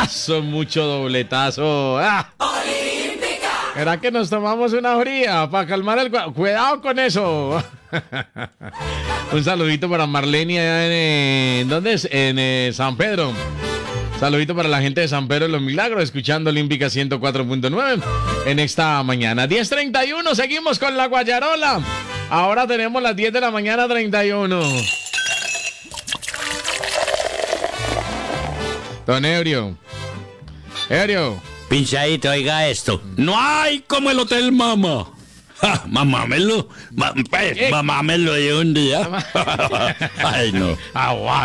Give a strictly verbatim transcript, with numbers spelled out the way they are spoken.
Ah, son mucho dobletazo. Ah. ¿Será que nos tomamos una fría para calmar el... cua- Cuidado con eso. Un saludito para Marlene allá en... eh, ¿en ¿Dónde es? En eh, San Pedro. Saludito para la gente de San Pedro de los Milagros, escuchando Olímpica ciento cuatro punto nueve en esta mañana. diez treinta y uno, seguimos con la Guayarola. Ahora tenemos las diez de la mañana, treinta y uno. Don Ebrio. Ebrio. Pinchadito, oiga esto. No hay como el Hotel Mama. Ja, mamámelo. Ma, pues, ¿Qué? mamámelo de un día. Ay, no. Agua.